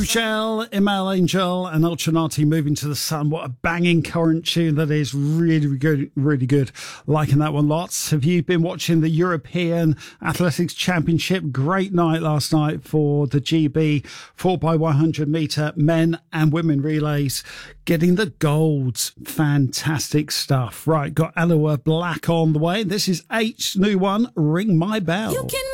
Shell, Email Angel, and Ultranati Moving to the Sun. What a banging current tune that is. Really good, really good. Liking that one lots. Have you been watching the European Athletics Championship? Great night last night for the GB 4x100 metre men and women relays. Getting the golds. Fantastic stuff. Right, got Aloha Black on the way. This is H's new one, Ring My Bell.